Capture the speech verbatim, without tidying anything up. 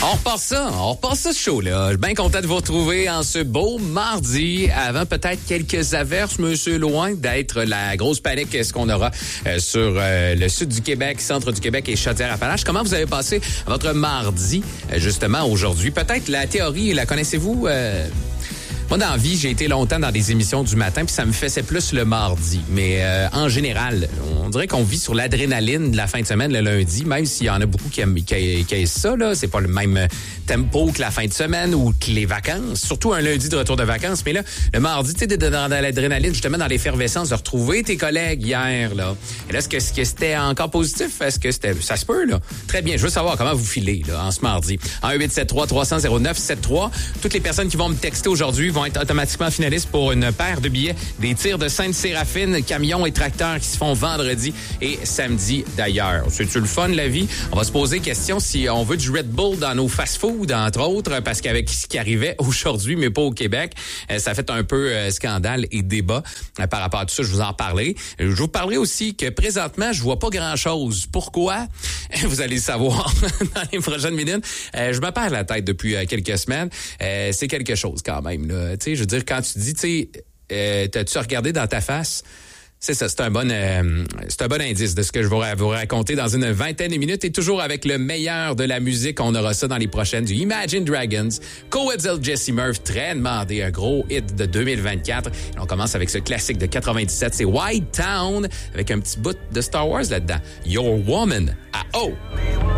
On repart ça, on repart ça ce show-là. Je suis bien content de vous retrouver en ce beau mardi, avant peut-être quelques averses, mais c'est loin d'être la grosse panique ce qu'on aura euh, sur euh, le sud du Québec, centre du Québec et Chaudière-Appalaches. Comment vous avez passé votre mardi, euh, justement, aujourd'hui? Peut-être la théorie, la connaissez-vous? Euh... Moi, dans la vie, j'ai été longtemps dans des émissions du matin, puis ça me faisait plus le mardi. Mais euh, en général, on dirait qu'on vit sur l'adrénaline de la fin de semaine, le lundi, même s'il y en a beaucoup qui aiment, qui, qui aiment ça, là. C'est pas le même tempo que la fin de semaine ou que les vacances. Surtout un lundi de retour de vacances. Mais là, le mardi, tu sais, dans, dans l'adrénaline, justement, dans l'effervescence de retrouver tes collègues hier, là. Et là, est-ce que, est-ce que c'était encore positif? Est-ce que c'était... Ça se peut, là? Très bien. Je veux savoir comment vous filez, là, en ce mardi. un huit sept trois trois cents zéro neuf sept trois. Toutes les personnes qui vont me texter aujourd'hui vont être automatiquement finalistes pour une paire de billets des tirs de Sainte-Séraphine, camions et tracteurs qui se font vendredi et samedi d'ailleurs. C'est-tu le fun, la vie? On va se poser question si on veut du Red Bull dans nos fast-food, entre autres, parce qu'avec ce qui arrivait aujourd'hui, mais pas au Québec, ça fait un peu scandale et débat par rapport à tout ça. Je vous en parlais. Je vous parlerai aussi que présentement, je vois pas grand-chose. Pourquoi? Vous allez le savoir dans les prochaines minutes. Je me perds la tête depuis quelques semaines. C'est quelque chose quand même, là. Tu sais, je veux dire, quand tu dis, tu sais, euh, t'as-tu regardé dans ta face? C'est ça, c'est un bon euh, c'est un bon indice de ce que je vais vous raconter dans une vingtaine de minutes. Et toujours avec le meilleur de la musique, on aura ça dans les prochaines du Imagine Dragons. Coetzal Jesse Murph, très demandé, un gros hit de deux mille vingt-quatre. Et on commence avec ce classique de quatre-vingt-dix-sept, c'est White Town, avec un petit bout de Star Wars là-dedans. Your Woman à O.